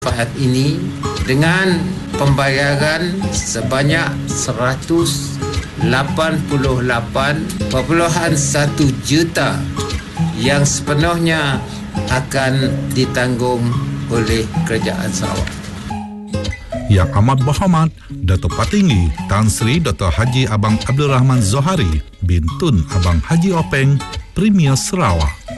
manfaat ini dengan pembayaran sebanyak 188.1 juta yang sepenuhnya akan ditanggung oleh Kerajaan Sarawak. Yang amat berhormat Dato' Patinggi Tan Sri Dr. Haji Abang Abdul Rahman Zohari bin Tun Abang Haji Openg, Premier Sarawak.